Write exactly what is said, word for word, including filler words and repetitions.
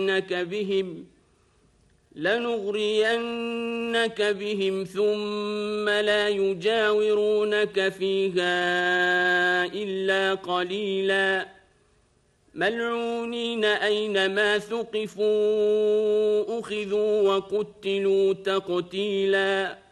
بهم لنغرينك بهم ثم لا يجاورونك فيها إلا قليلا ملعونين أينما ثقفوا أخذوا وقتلوا تقتيلا